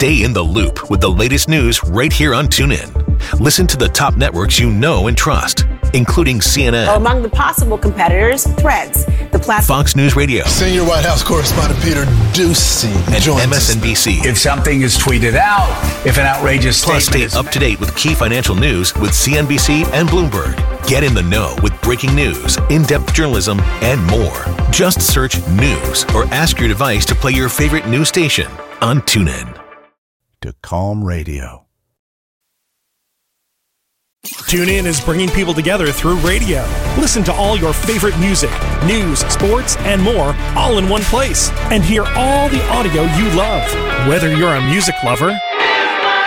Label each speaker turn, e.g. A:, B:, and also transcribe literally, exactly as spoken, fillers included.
A: Stay in the loop with the latest news right here on TuneIn. Listen to the top networks you know and trust, including C N N.
B: Among the possible competitors, Threads, the platform.
A: Fox News Radio.
C: Senior White House correspondent Peter Doocy
A: and
C: joins
A: M S N B C.
D: If something is tweeted out, if an outrageous
A: Plus,
D: statement
A: stay up to date with key financial news with C N B C and Bloomberg. Get in the know with breaking news, in-depth journalism, and more. Just search news or ask your device to play your favorite news station on TuneIn.
E: To Calm Radio.
F: TuneIn is bringing people together through radio. Listen to all your favorite music, news, sports, and more all in one place. And hear all the audio you love. Whether you're a music lover